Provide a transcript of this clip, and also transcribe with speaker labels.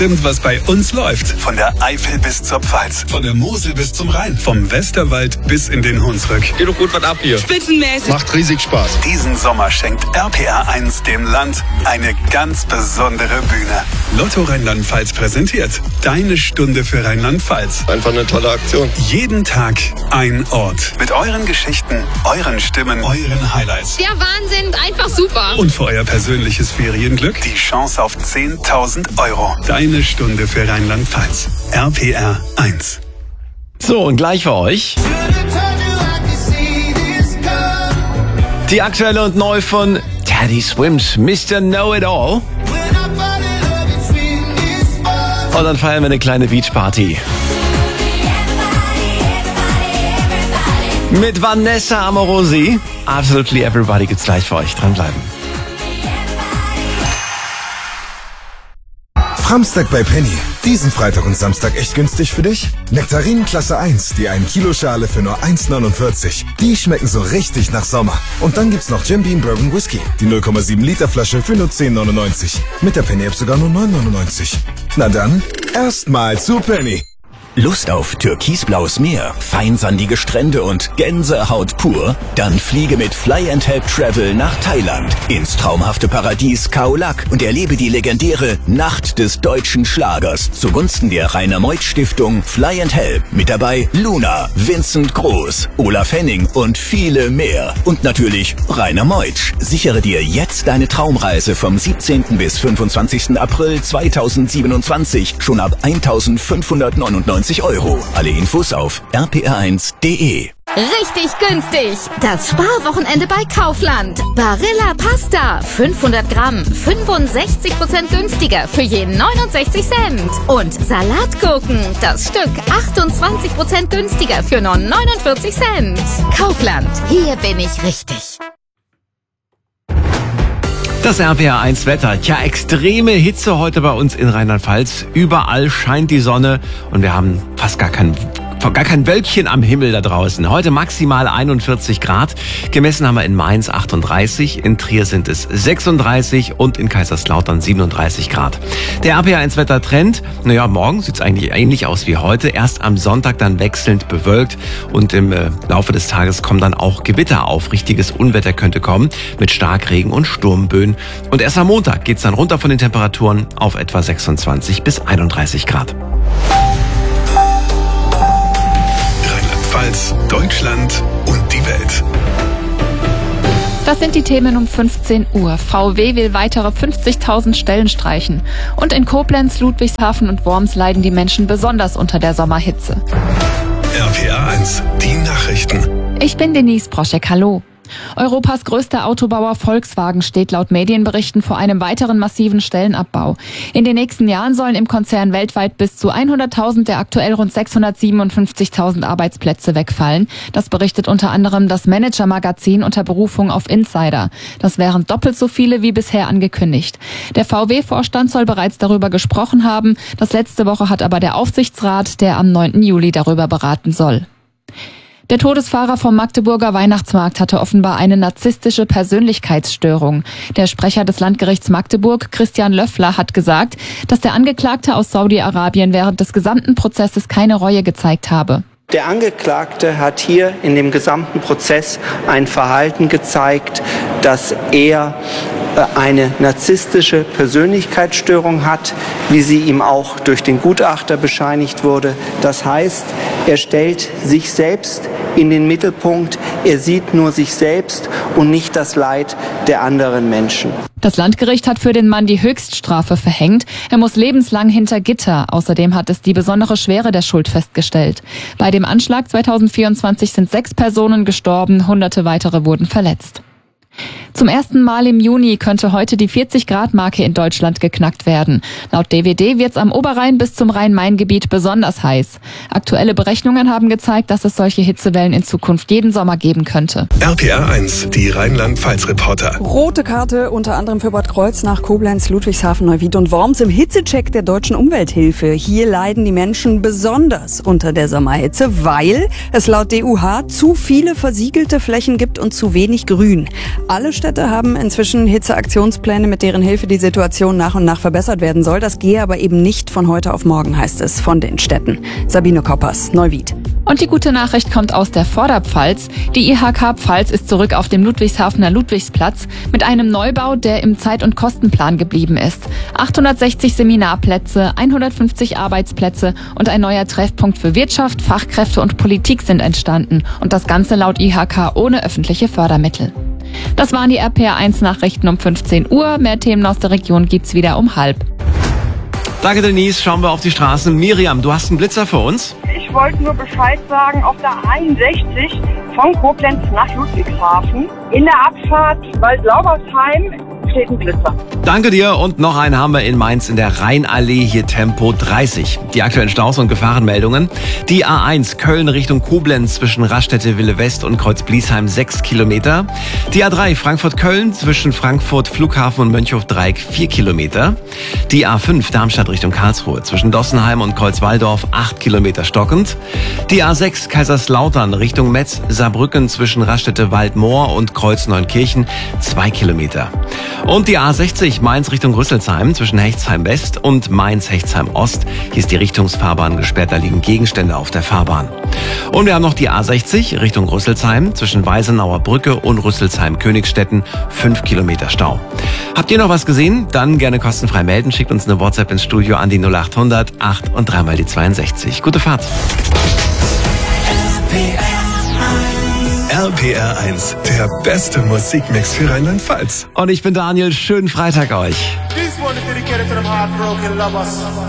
Speaker 1: bestimmt, was bei uns läuft. Von der Eifel bis zur Pfalz, von der Mosel bis zum Rhein, vom Westerwald bis in den Hunsrück.
Speaker 2: Geht doch gut was ab hier.
Speaker 3: Spitzenmäßig.
Speaker 2: Macht riesig Spaß.
Speaker 1: Diesen Sommer schenkt RPR 1 dem Land eine ganz besondere Bühne. Lotto Rheinland-Pfalz präsentiert Deine Stunde für Rheinland-Pfalz.
Speaker 2: Einfach eine tolle Aktion.
Speaker 1: Jeden Tag ein Ort. Mit euren Geschichten, euren Stimmen, euren Highlights.
Speaker 3: Der Wahnsinn, einfach super.
Speaker 1: Und für euer persönliches Ferienglück die Chance auf 10.000 Euro. Deine Stunde für Rheinland-Pfalz. RPR 1.
Speaker 4: So, und gleich für euch die aktuelle und neu von Teddy Swims, Mr. Know-It-All. Und dann feiern wir eine kleine Beachparty. Mit Vanessa Amorosi. Absolutely Everybody gibt's gleich für euch. Dranbleiben.
Speaker 5: Samstag bei Penny. Diesen Freitag und Samstag echt günstig für dich? Nektarinen Klasse 1, die 1 Kilo Schale für nur 1,49. Die schmecken so richtig nach Sommer. Und dann gibt's noch Jim Beam Bourbon Whisky. Die 0,7 Liter Flasche für nur 10,99. Mit der Penny App sogar nur 9,99. Na dann, erstmal zu Penny.
Speaker 6: Lust auf türkisblaues Meer, feinsandige Strände und Gänsehaut pur? Dann fliege mit Fly and Help Travel nach Thailand ins traumhafte Paradies Khao Lak und erlebe die legendäre Nacht des deutschen Schlagers zugunsten der Rainer Meuth Stiftung Fly and Help. Mit dabei Luna, Vincent Groß, Olaf Henning und viele mehr. Und natürlich Rainer Meuth. Sichere dir jetzt deine Traumreise vom 17. bis 25. April 2027 schon ab 1.599 €. Alle Infos auf rpr1.de.
Speaker 7: Richtig günstig! Das Sparwochenende bei Kaufland. Barilla Pasta, 500 Gramm, 65% günstiger für je 69 Cent. Und Salatgurken, das Stück 28% günstiger für nur 49 Cent. Kaufland, hier bin ich richtig.
Speaker 4: Das RPR1 Wetter. Tja, extreme Hitze heute bei uns in Rheinland-Pfalz. Überall scheint die Sonne und wir haben fast gar kein Wölkchen am Himmel da draußen. Heute maximal 41 Grad. Gemessen haben wir in Mainz 38, in Trier sind es 36 und in Kaiserslautern 37 Grad. Der RPR1 Wettertrend, morgen sieht es eigentlich ähnlich aus wie heute. Erst am Sonntag dann wechselnd bewölkt und im Laufe des Tages kommen dann auch Gewitter auf. Richtiges Unwetter könnte kommen mit Starkregen und Sturmböen. Und erst am Montag geht's dann runter von den Temperaturen auf etwa 26 bis 31 Grad.
Speaker 1: Rheinland-Pfalz, Deutschland und die Welt.
Speaker 8: Das sind die Themen um 15 Uhr. VW will weitere 50.000 Stellen streichen. Und in Koblenz, Ludwigshafen und Worms leiden die Menschen besonders unter der Sommerhitze.
Speaker 1: RPR 1, die Nachrichten.
Speaker 8: Ich bin Denise Proschek, hallo. Europas größter Autobauer Volkswagen steht laut Medienberichten vor einem weiteren massiven Stellenabbau. In den nächsten Jahren sollen im Konzern weltweit bis zu 100.000 der aktuell rund 657.000 Arbeitsplätze wegfallen. Das berichtet unter anderem das Manager-Magazin unter Berufung auf Insider. Das wären doppelt so viele wie bisher angekündigt. Der VW-Vorstand soll bereits darüber gesprochen haben. Das letzte Woche hat aber der Aufsichtsrat, der am 9. Juli darüber beraten soll. Der Todesfahrer vom Magdeburger Weihnachtsmarkt hatte offenbar eine narzisstische Persönlichkeitsstörung. Der Sprecher des Landgerichts Magdeburg, Christian Löffler, hat gesagt, dass der Angeklagte aus Saudi-Arabien während des gesamten Prozesses keine Reue gezeigt habe.
Speaker 9: Der Angeklagte hat hier in dem gesamten Prozess ein Verhalten gezeigt, dass er eine narzisstische Persönlichkeitsstörung hat, wie sie ihm auch durch den Gutachter bescheinigt wurde. Das heißt, er stellt sich selbst in den Mittelpunkt, er sieht nur sich selbst und nicht das Leid der anderen Menschen.
Speaker 8: Das Landgericht hat für den Mann die Höchststrafe verhängt. Er muss lebenslang hinter Gitter. Außerdem hat es die besondere Schwere der Schuld festgestellt. Bei dem Anschlag 2024 sind 6 Personen gestorben, Hunderte weitere wurden verletzt. Zum ersten Mal im Juni könnte heute die 40-Grad-Marke in Deutschland geknackt werden. Laut DWD wird es am Oberrhein bis zum Rhein-Main-Gebiet besonders heiß. Aktuelle Berechnungen haben gezeigt, dass es solche Hitzewellen in Zukunft jeden Sommer geben könnte.
Speaker 1: RPR 1, die Rheinland-Pfalz-Reporter.
Speaker 10: Rote Karte unter anderem für Bad Kreuznach, Koblenz, Ludwigshafen, Neuwied und Worms im Hitzecheck der Deutschen Umwelthilfe. Hier leiden die Menschen besonders unter der Sommerhitze, weil es laut DUH zu viele versiegelte Flächen gibt und zu wenig Grün. Alle Städte haben inzwischen Hitzeaktionspläne, mit deren Hilfe die Situation nach und nach verbessert werden soll. Das gehe aber eben nicht von heute auf morgen, heißt es von den Städten. Sabine Koppers, Neuwied.
Speaker 8: Und die gute Nachricht kommt aus der Vorderpfalz. Die IHK Pfalz ist zurück auf dem Ludwigshafener Ludwigsplatz mit einem Neubau, der im Zeit- und Kostenplan geblieben ist. 860 Seminarplätze, 150 Arbeitsplätze und ein neuer Treffpunkt für Wirtschaft, Fachkräfte und Politik sind entstanden. Und das Ganze laut IHK ohne öffentliche Fördermittel. Das waren die RPR1 Nachrichten um 15 Uhr. Mehr Themen aus der Region gibt's wieder um 12:30.
Speaker 4: Danke, Denise. Schauen wir auf die Straßen. Miriam, du hast einen Blitzer für uns?
Speaker 11: Ich wollte nur Bescheid sagen, auf der 61 von Koblenz nach Ludwigshafen in der Abfahrt Waldlaubersheim steht ein Blitzer.
Speaker 4: Danke dir. Und noch einen haben wir in Mainz in der Rheinallee, hier Tempo 30. Die aktuellen Staus und Gefahrenmeldungen. Die A1 Köln Richtung Koblenz zwischen Raststätte-Wille West und Kreuz-Bliesheim 6 Kilometer. Die A3 Frankfurt-Köln zwischen Frankfurt Flughafen und Mönchhof-Dreieck 4 Kilometer. Die A5 Darmstadt Richtung Karlsruhe zwischen Dossenheim und Kreuzwaldorf 8 Kilometer stockend. Die A6 Kaiserslautern Richtung Metz Saarbrücken zwischen Raststätte-Waldmoor und Kreuz-Neunkirchen 2 Kilometer. Und die A60 Mainz Richtung Rüsselsheim zwischen Hechtsheim West und Mainz-Hechtsheim Ost. Hier ist die Richtungsfahrbahn gesperrt, da liegen Gegenstände auf der Fahrbahn. Und wir haben noch die A60 Richtung Rüsselsheim zwischen Weisenauer Brücke und Rüsselsheim-Königstetten 5 Kilometer Stau. Habt ihr noch was gesehen? Dann gerne kostenfrei melden. Schickt uns eine WhatsApp ins Studio an die 0800 8 und 3 mal die 62. Gute Fahrt.
Speaker 1: RPR1, der beste Musikmix für Rheinland-Pfalz.
Speaker 4: Und ich bin Daniel. Schönen Freitag euch.
Speaker 12: This one is dedicated to them heartbroken lovers.